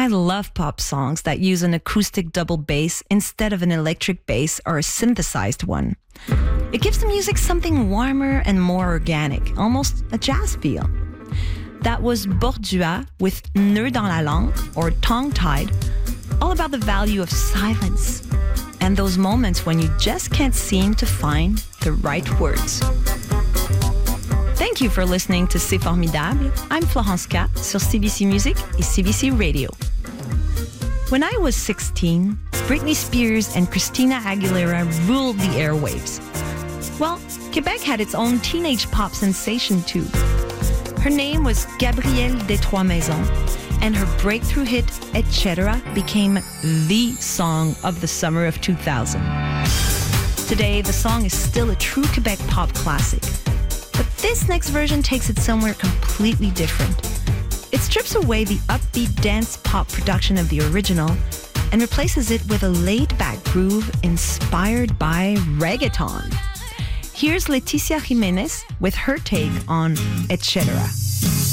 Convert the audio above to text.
I love pop songs that use an acoustic double bass instead of an electric bass or a synthesized one. It gives the music something warmer and more organic, almost a jazz feel. That was Bordua with Nœud dans la langue, or Tongue-Tied, all about the value of silence and those moments when you just can't seem to find the right words. Thank you for listening to C'est Formidable. I'm Florence Cat sur CBC Music et CBC Radio. When I was 16, Britney Spears and Christina Aguilera ruled the airwaves. Well, Quebec had its own teenage pop sensation too. Her name was Gabrielle Des-Trois-Maisons, and her breakthrough hit, Etc., became the song of the summer of 2000. Today, the song is still a true Quebec pop classic. But this next version takes it somewhere completely different. It strips away the upbeat dance pop production of the original and replaces it with a laid-back groove inspired by reggaeton. Here's Leticia Jimenez with her take on Etc.